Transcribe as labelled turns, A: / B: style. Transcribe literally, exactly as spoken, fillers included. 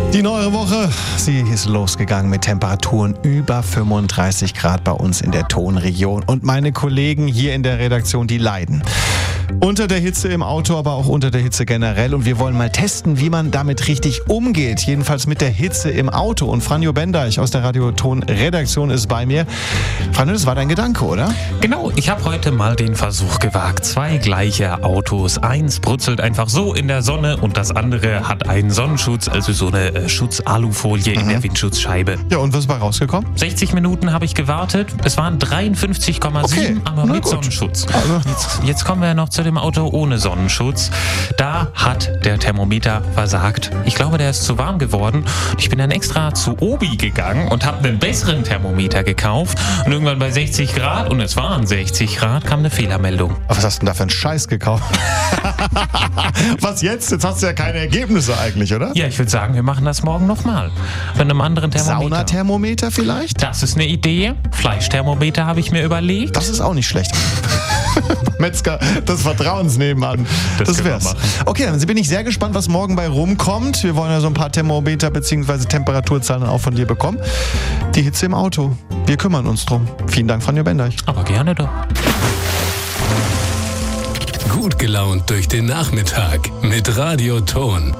A: Die neue Woche, sie ist losgegangen mit Temperaturen über fünfunddreißig Grad bei uns in der Tonregion. Und meine Kollegen hier in der Redaktion, die leiden. Unter der Hitze im Auto, aber auch unter der Hitze generell. Und wir wollen mal testen, wie man damit richtig umgeht. Jedenfalls mit der Hitze im Auto. Und Franjo Bendeich aus der Radioton-Redaktion ist bei mir. Franjo, das war dein Gedanke, oder?
B: Genau, ich habe heute mal den Versuch gewagt. Zwei gleiche Autos. Eins brutzelt einfach so in der Sonne und das andere hat einen Sonnenschutz, also so eine äh, Schutz-Alufolie mhm. in der Windschutzscheibe.
A: Ja, und was ist bei rausgekommen?
B: sechzig Minuten habe ich gewartet. Es waren dreiundfünfzig Komma sieben, okay. aber mit gut. Sonnenschutz. Also. Jetzt, jetzt kommen wir noch zu dem Auto ohne Sonnenschutz. Da hat der Thermometer versagt. Ich glaube, der ist zu warm geworden. Ich bin dann extra zu Obi gegangen und habe einen besseren Thermometer gekauft. Und irgendwann bei sechzig Grad, und es waren sechzig Grad, kam eine Fehlermeldung.
A: Aber was hast du denn da für einen Scheiß gekauft? Was jetzt? Jetzt hast du ja keine Ergebnisse eigentlich, oder?
B: Ja, ich würde sagen, wir machen das morgen nochmal. Mit einem anderen Thermometer.
A: Saunathermometer vielleicht?
B: Das ist eine Idee. Fleischthermometer habe ich mir überlegt.
A: Das ist auch nicht schlecht. Metzger des Vertrauens nebenan. Das, das wär's. Okay, dann bin ich sehr gespannt, was morgen bei rumkommt. Wir wollen ja so ein paar Thermometer bzw. Temperaturzahlen auch von dir bekommen. Die Hitze im Auto. Wir kümmern uns drum. Vielen Dank, Franjo Bendeich.
B: Aber gerne doch.
C: Gut gelaunt durch den Nachmittag mit Radioton.